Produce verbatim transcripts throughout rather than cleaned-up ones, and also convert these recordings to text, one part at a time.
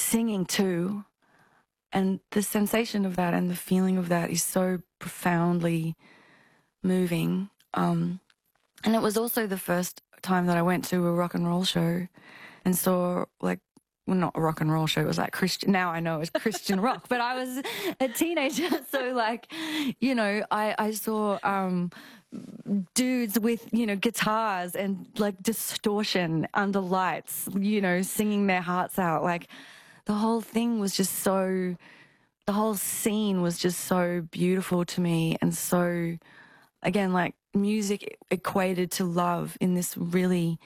singing too. And the sensation of that and the feeling of that is so profoundly moving. Um, and it was also the first time that I went to a rock and roll show and saw, like, well, not a rock and roll show, it was like Christian, now I know it's Christian rock, but I was a teenager, so, like, you know, I, I saw um, dudes with, you know, guitars and, like, distortion under lights, you know, singing their hearts out. Like, the whole thing was just so, the whole scene was just so beautiful to me, and so, again, like, music equated to love in this really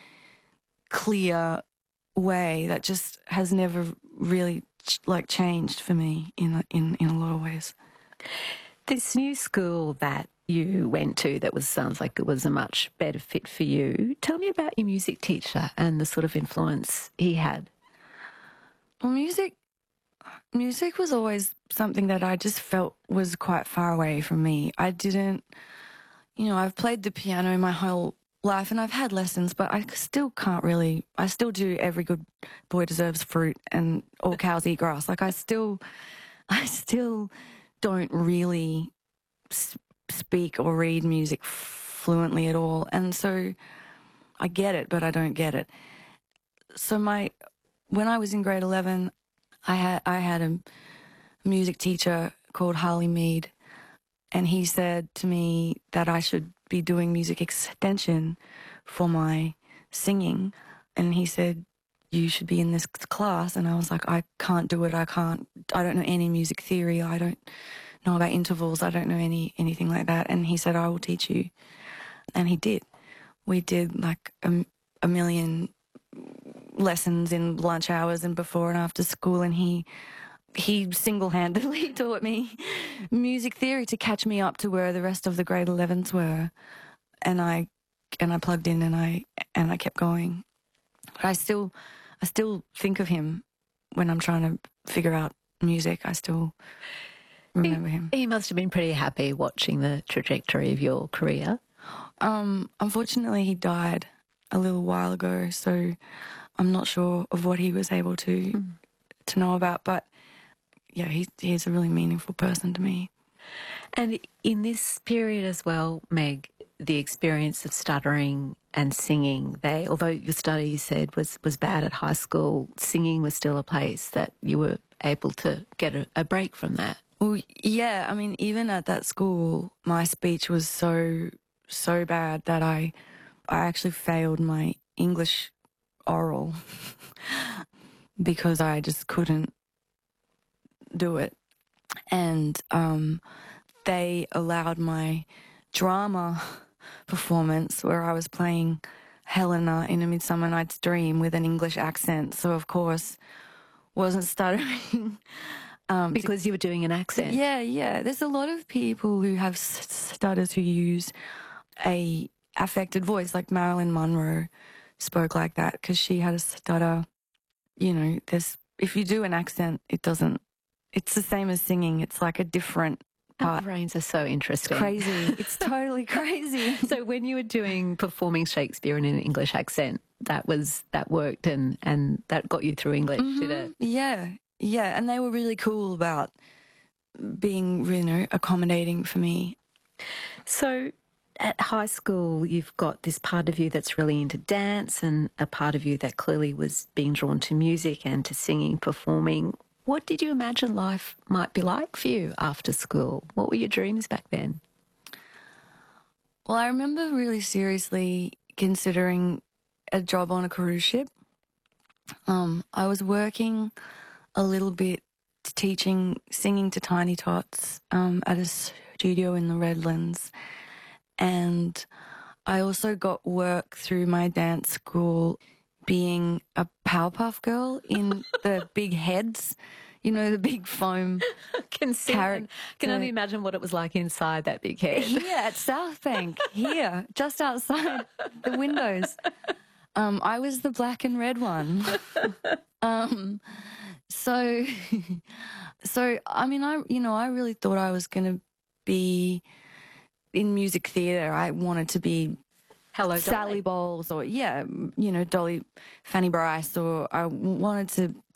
clear way that just has never really like changed for me in in in a lot of ways. This new school that you went to that was sounds like it was a much better fit for you. Tell me about your music teacher and the sort of influence he had. Well, music music was always something that I just felt was quite far away from me. I didn't, you know, I've played the piano my whole life and I've had lessons, but I still can't really, I still do Every Good Boy Deserves Fruit and All Cows Eat Grass. Like, I still, I still don't really speak or read music fluently at all. And so I get it, but I don't get it. So my, when I was in grade eleven, I had, I had a music teacher called Harley Mead, and he said to me that I should be doing music extension for my singing. And he said, you should be in this class. And I was like, I can't do it. I can't, I don't know any music theory. I don't know about intervals. I don't know any, anything like that. And he said, I will teach you. And he did. We did like a, a million lessons in lunch hours and before and after school. And he, he single-handedly taught me music theory to catch me up to where the rest of the grade elevens were, and I and I plugged in and I and I kept going. But I still I still think of him when I'm trying to figure out music. I still remember he, him. He must have been pretty happy watching the trajectory of your career. Um, unfortunately, he died a little while ago, so I'm not sure of what he was able to mm. to know about, but. Yeah, he, he's a really meaningful person to me. And in this period as well, Meg, the experience of stuttering and singing, they, although your study, you said, was, was bad at high school, singing was still a place that you were able to get a, a break from that. Well, yeah, I mean, even at that school, my speech was so, so bad that I, I actually failed my English oral because I just couldn't do it. And um, they allowed my drama performance where I was playing Helena in A Midsummer Night's Dream with an English accent, so of course wasn't stuttering. um, because you were doing an accent. Yeah, yeah. There's a lot of people who have stutters who use a affected voice, like Marilyn Monroe spoke like that because she had a stutter. You know, there's if you do an accent, it doesn't It's the same as singing. It's like a different part. Our brains are so interesting. It's crazy. It's totally crazy. So when you were doing performing Shakespeare in an English accent, that was that worked and, and that got you through English, mm-hmm. did it? Yeah, yeah. And they were really cool about being, you know, accommodating for me. So at high school, you've got this part of you that's really into dance and a part of you that clearly was being drawn to music and to singing, performing. What did you imagine life might be like for you after school? What were your dreams back then? Well, I remember really seriously considering a job on a cruise ship. Um, I was working a little bit teaching singing to Tiny Tots um, at a studio in the Redlands. And I also got work through my dance school being a Powerpuff Girl in the big heads, you know, the big foam can carrot. Can only imagine what it was like inside that big head. Yeah, at South Bank, here, just outside the windows. Um, I was the black and red one. um, so, so I mean, I you know, I really thought I was going to be in music theatre. I wanted to be Hello, Sally Dolly. Bowles, or yeah, you know, Dolly, Fanny Bryce, or I wanted to